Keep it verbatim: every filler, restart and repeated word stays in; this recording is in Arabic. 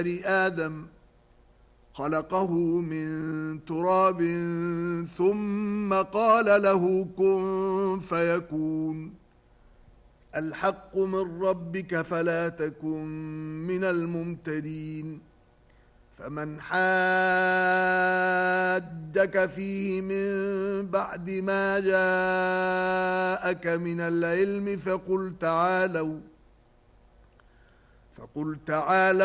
آدم خلقه من تراب ثم قال له كن فيكون الحق من ربك فلا تكن من الممترين فمن حادك فيه من بعد ما جاءك من العلم فقل تعالوا فقل تعالوا